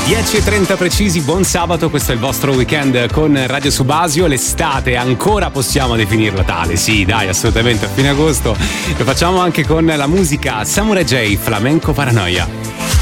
10:30 precisi, buon sabato, questo è il vostro weekend con Radio Subasio. L'estate ancora possiamo definirla tale, sì dai, assolutamente, a fine agosto. Lo facciamo anche con la musica Samurai J, Flamenco Paranoia.